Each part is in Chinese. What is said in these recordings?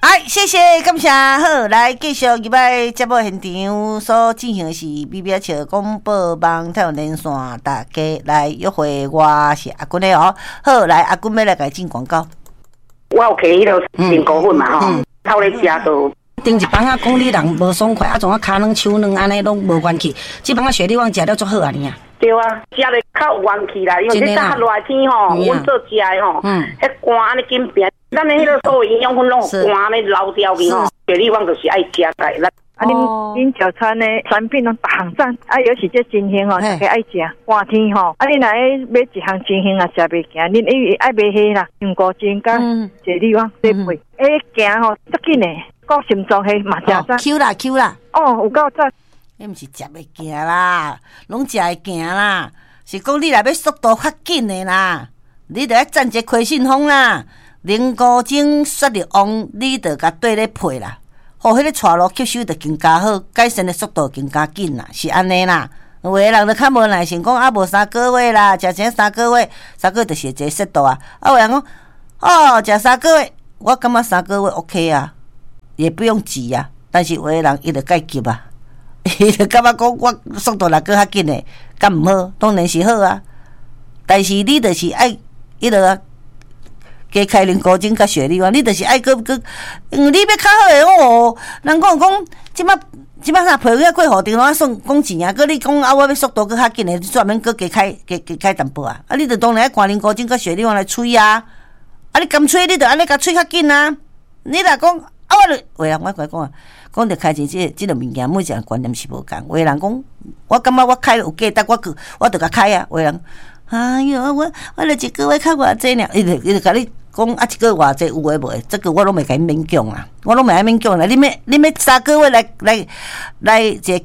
嗨，谢谢，感谢。好，来继续入来节目现场所进行的是美美笑广播网太阳连线，大家来约会，我是阿君的哦。好，来阿君要来甲进广告。 我有摕迄个苹果粉嘛吼，透咧食都。 顶一帮啊，讲你人无爽快，啊，种啊骹软手软，安尼拢无元气。这帮啊雪莉旺食了足好啊，你啊。 对啊，食咧较有元气啦，因为你大热天吼，阮做食的吼，迄肝安尼紧病，咱的迄个所有营养分拢有肝安尼流掉去吼。雪莉旺就是爱食钙啦。 啊，恁早餐的产品拢大行赞，啊，尤其这新鲜吼，大家爱食。寒天吼，啊，恁若买一项新鲜啊，食袂行，恁因为爱买迄啦，香菇精甲雪莉旺对配，行吼足紧的。个心脏系嘛食赞 ，Q 啦 Q 啦， 哦，有够赞。 你毋是食袂行啦，拢食会行啦，是讲你若要速度较紧的啦，你着要占一个亏信封啦，零古精雪莉旺，你着甲对咧配啦，互迄个带路吸收着更加好，改善的速度更加紧啦，是安尼啦。有的人就较无耐心，讲啊无3个月啦，食成3个月，3个月就是一个速度啊。啊有人讲哦，食3个月，我感觉3个月 OK 啊。也不用急啊，但是有的人伊就介急啊，伊就感觉讲我速度若搁较紧诶，敢毋好？当然是好啊，但是你就是爱伊就加开零古精甲雪莉旺，你就是爱搁，你要较好诶哦。人讲即摆啥配个过户电话算讲钱啊，搁你讲啊，我要速度搁较紧诶，专门搁加开淡薄啊，啊，你就当然爱灌零古精甲雪莉旺来吹啊，啊，你干脆你就安尼甲吹较紧啊，你若讲。啊，我人我讲啊，讲着开钱，即个物件每一个观念是无共。有人讲，我感觉我开有价值，我着甲开啊。有人，哎哟，我了一个月开偌济呢？伊就甲你讲啊，一个月偌济有诶无？这个我拢袂甲伊勉强啦，我拢袂爱勉强啦。你要3个月来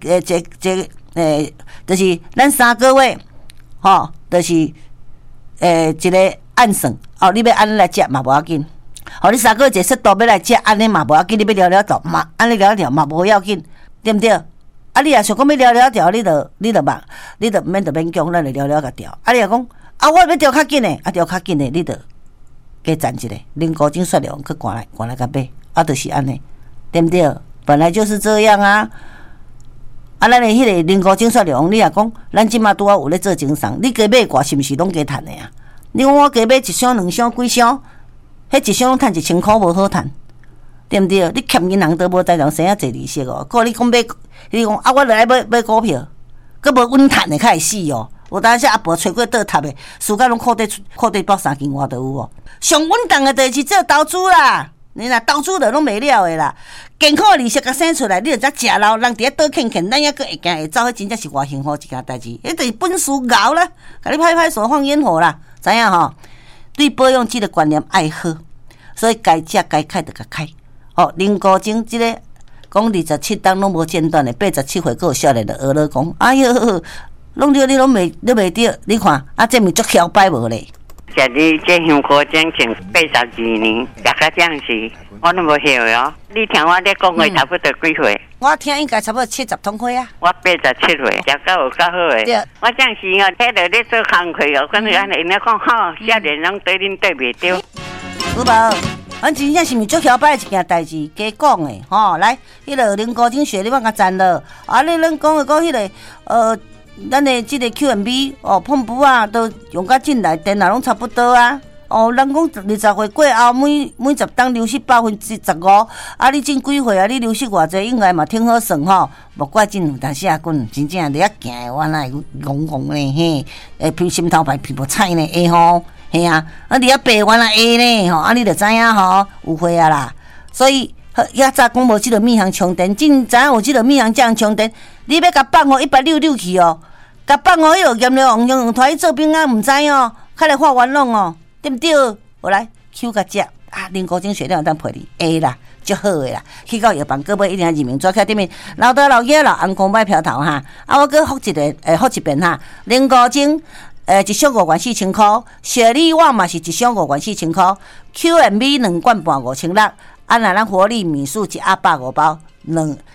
就是咱3个月，吼，就是一个按算哦，你要安尼来食嘛无要紧。互你3个月一速度要来食，安尼嘛无要紧，你要了掉嘛，安尼了掉嘛无要紧，对毋对？啊，你若想讲要了掉，你就嘛，你就免强，咱就了甲掉。啊，你若讲啊，我要掉较紧诶，啊掉较紧诶，你就加攒一个零古精雪莉旺去灌来甲买，啊，就是安尼，对毋对？本来就是这样啊。啊，咱的迄个零古精雪莉旺，你若讲咱即马拄啊有咧做精商，你加买偌是毋是拢加趁诶啊？你讲我加买1箱2箱几箱？迄一箱拢趁1000块无好趁，对毋对？你欠银行都无在人生啊，坐利息哦。个你讲买，你讲啊，我来买股票，佫无稳趁的，较会死哦。有当时阿婆吹过倒塌的，暑假拢裤底包3斤外都有哦。上稳当的就是做投资啦，你若投资的拢袂了的啦。健康的利息甲生出来，你就才食老，人伫咧倒欠，咱抑佫会行会走，迄真正是偌幸福一件代志。迄就是本事熬啦，甲你拍手放烟火啦，知影吼？对保养这个观念爱好，所以该食该开就甲开。哦，零古精这个讲27档拢无间断的，87岁还有少年的学了讲，哎哟，拢对你拢袂对，你看啊，这面足摇摆无咧。 食你这香菇精前82年，食到这样时，我都无晓哟。你听我咧讲话差不多几岁？ 我听应该差不多70通岁啊。 我87岁，食到有够好诶。我这样时哦，睇到咧做工课哦，跟人家讲吼，少年人对恁对袂对。 有无？咱真正是咪足摇摆一件代志，加讲诶吼。来，迄个零古精雪莉旺甲赞了，啊，咱讲的迄个咱的即个 QMB 哦，碰布啊，都用甲进来电啊，拢差不多啊。哦，人讲20岁过后，每10档流失15%，啊，你进几岁啊？你流失偌济，应该嘛挺好算吼。莫怪进，但是啊，滚真正你啊行，我那戆戆呢嘿，偏心头排皮无菜呢，会吼，嘿啊，啊你啊白原来会呢吼，啊你就知影吼，有岁啊啦，所以。遐早讲无即个麋香充电，真知影有即个麋香这样充电，你要甲放互166去哦，甲放互迄个盐了用团去做饼啊，毋知哦，较来化完拢哦，对毋对？好来 Q 甲食啊，零古精雪莉旺当陪你，会啦，足好诶啦，去到药房各买一定要认明纸卡顶面，老大老爷老红公摆票头哈，啊我搁复一遍哈，零古精。一箱5元4千块，雪莉旺嘛是一箱5元4千块 ，QMB 2罐半5600，啊，若咱活力米素一150包，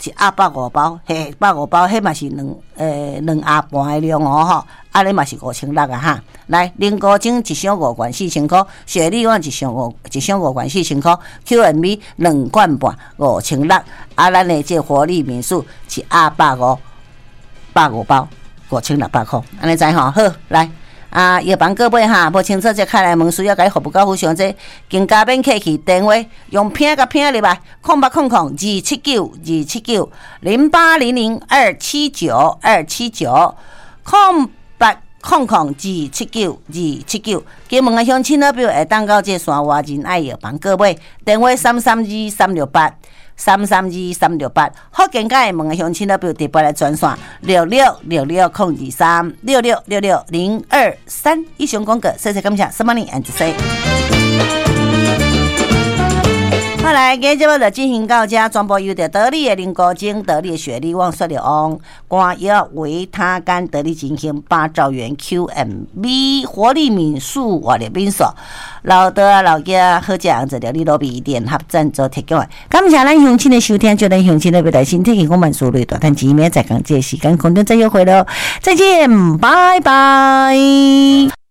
一盒150包，嘿，150包，迄嘛是2盒半的量哦吼，安尼嘛是5600啊哈。来，菱膏精1箱5罐4000块，雪莉碗1箱5罐4000块 ，QMB 2罐半5600，啊，咱的这活力民宿一盒150包5600块，安尼知吼？好，来。药房各位哈，无清楚这开来问，需要甲你服务到非常这更加免客气，电话用拼甲拼入来，0800 279 0800 279 金门的乡亲老朋友会当到这山外仁爱药房各位，电话332-368，福建街门的乡亲老朋友特别来专线6666-023 6666-023。以上广告，谢谢感谢 ，Money and say。好来，今日节目就进行到这，全部由着得力的菱膏精、得力的雪莉旺、雪莉翁、肝药维他甘、得力金星、8兆元 QMB 活力民宿活力民宿，老德啊老家好这样子料理罗比联合赞助提供的。感谢咱乡亲的收听，就咱乡亲的来信，提供我们所内大谈几面，再讲这时间空中再约会喽，再见，拜拜。